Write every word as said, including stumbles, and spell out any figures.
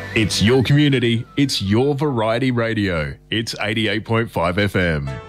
It's your community. It's your variety radio. It's eighty-eight point five F M.